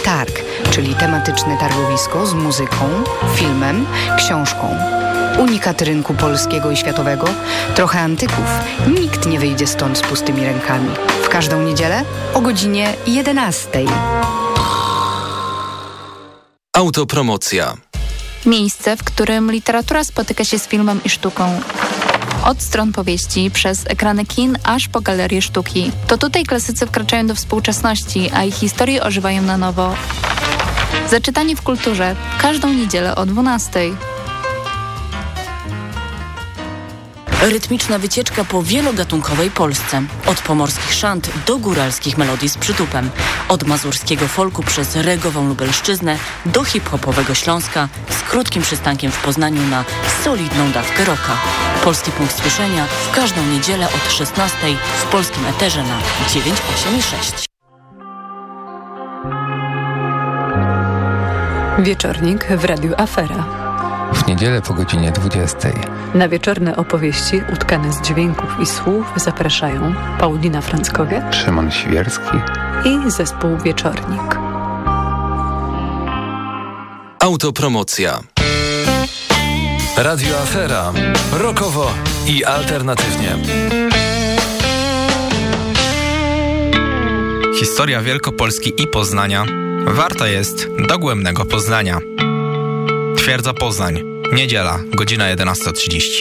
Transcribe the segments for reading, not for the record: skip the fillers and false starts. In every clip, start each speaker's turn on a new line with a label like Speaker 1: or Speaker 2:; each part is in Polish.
Speaker 1: Targ, czyli tematyczne targowisko z muzyką, filmem, książką. Unikat rynku polskiego i światowego, trochę antyków. Nikt nie wyjdzie stąd z pustymi rękami. W każdą niedzielę o godzinie 11.
Speaker 2: Autopromocja.
Speaker 3: Miejsce, w którym literatura spotyka się z filmem i sztuką. Od stron powieści, przez ekrany kin, aż po galerie sztuki. To tutaj klasycy wkraczają do współczesności, a ich historie ożywają na nowo. Zaczytanie w kulturze. Każdą niedzielę o 12.
Speaker 4: Rytmiczna wycieczka po wielogatunkowej Polsce. Od pomorskich szant do góralskich melodii z przytupem. Od mazurskiego folku przez regową Lubelszczyznę do hip-hopowego Śląska z krótkim przystankiem w Poznaniu na solidną dawkę rocka. Polski punkt słyszenia w każdą niedzielę od 16 w polskim eterze na 986.
Speaker 5: Wieczornik w Radiu Afera.
Speaker 6: W niedzielę po godzinie 20.
Speaker 5: Na wieczorne opowieści utkane z dźwięków i słów zapraszają Paulina Franckowiak,
Speaker 6: Szymon Świerski
Speaker 5: i zespół Wieczornik.
Speaker 2: Autopromocja. Radio Afera. Rockowo i alternatywnie.
Speaker 7: Historia Wielkopolski i Poznania warta jest dogłębnego poznania. Twierdza Poznań. Niedziela, godzina 11:30.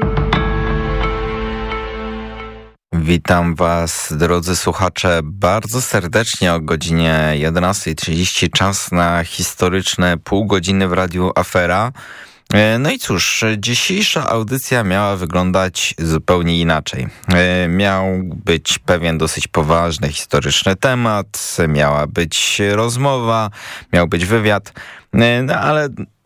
Speaker 8: Witam Was, drodzy słuchacze, bardzo serdecznie o godzinie 11:30. Czas na historyczne pół godziny w Radiu Afera. No i cóż, dzisiejsza audycja miała wyglądać zupełnie inaczej. Miał być pewien dosyć poważny, historyczny temat, miała być rozmowa, miał być wywiad, no ale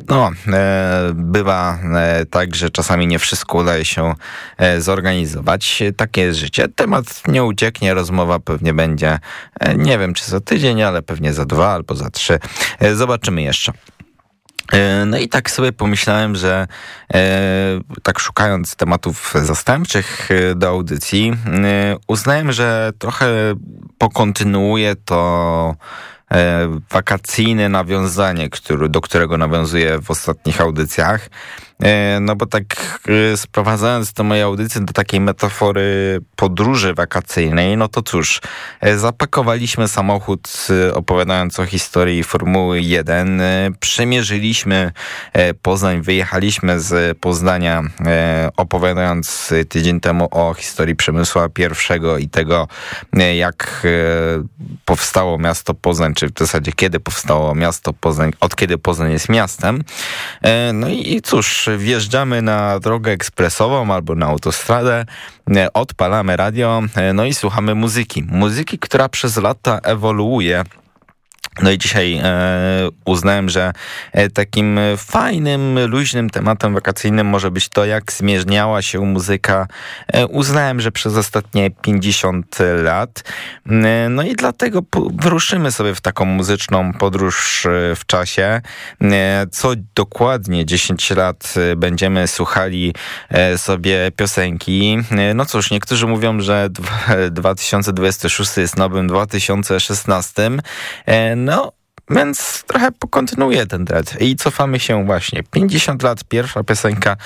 Speaker 8: bywa tak, że czasami nie wszystko udaje się zorganizować. Takie jest życie. Temat nie ucieknie, rozmowa pewnie będzie, nie wiem czy za tydzień, ale pewnie za 2 albo za 3. Zobaczymy jeszcze. No i tak sobie pomyślałem, że tak szukając tematów zastępczych do audycji, uznałem, że trochę pokontynuuję to wakacyjne nawiązanie, do którego nawiązuję w ostatnich audycjach. No bo tak sprowadzając to moje audycje do takiej metafory podróży wakacyjnej, no to cóż, zapakowaliśmy samochód opowiadając o historii Formuły 1, przemierzyliśmy Poznań, wyjechaliśmy z Poznania opowiadając tydzień temu o historii Przemysła I i tego, jak powstało miasto Poznań, czy w zasadzie kiedy powstało miasto Poznań, od kiedy Poznań jest miastem. No i cóż, wjeżdżamy na drogę ekspresową albo na autostradę, odpalamy radio, no i słuchamy muzyki. Muzyki, która przez lata ewoluuje. No i dzisiaj uznałem, że takim fajnym, luźnym tematem wakacyjnym może być to, jak zmieniała się muzyka. Uznałem, że przez ostatnie 50 lat. No i dlatego wyruszymy sobie w taką muzyczną podróż w czasie. Co dokładnie 10 lat będziemy słuchali sobie piosenki. No cóż, niektórzy mówią, że 2026 jest nowym 2016. No, więc trochę pokontynuuję ten dread i cofamy się właśnie 50 lat, pierwsza piosenka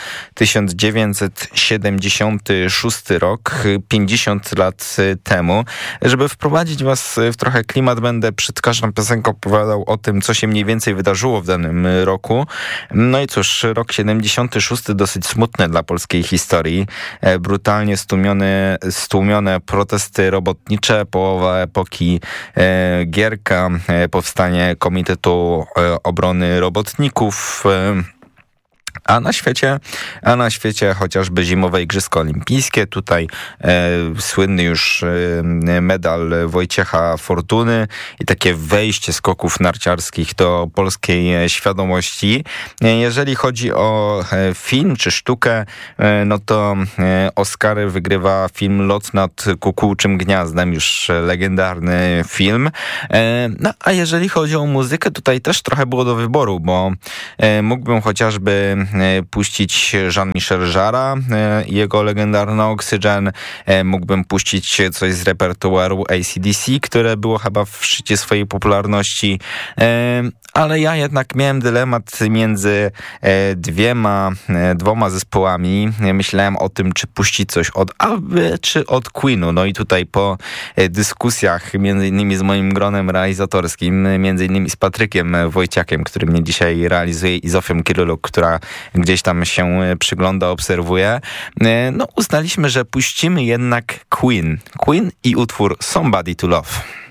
Speaker 8: 1976 rok, 50 lat temu. Żeby wprowadzić was w trochę klimat, będę przed każdą piosenką opowiadał o tym, co się mniej więcej wydarzyło w danym roku. No i cóż, rok 76 dosyć smutny dla polskiej historii. Brutalnie stłumione protesty robotnicze, połowa epoki Gierka, powstanie Komitetu Obrony Robotników, a na świecie chociażby zimowe Igrzyska Olimpijskie. Tutaj słynny już medal Wojciecha Fortuny i takie wejście skoków narciarskich do polskiej świadomości. Jeżeli chodzi o film czy sztukę, no to Oscary wygrywa film Lot nad kukułczym gniazdem, już legendarny film. No a jeżeli chodzi o muzykę, tutaj też trochę było do wyboru, bo mógłbym chociażby puścić Jean-Michel Jarra i jego legendarny Oxygen. Mógłbym puścić coś z repertuaru AC/DC, które było chyba w szczycie swojej popularności. Ale ja jednak miałem dylemat między dwoma zespołami. Myślałem o tym, czy puścić coś od ABBY, czy od Queenu. No i tutaj po dyskusjach między innymi z moim gronem realizatorskim, między innymi z Patrykiem Wojciakiem, który mnie dzisiaj realizuje, i Zofią Kiryluk, która gdzieś tam się przygląda, obserwuje, no uznaliśmy, że puścimy jednak Queen i utwór Somebody to Love.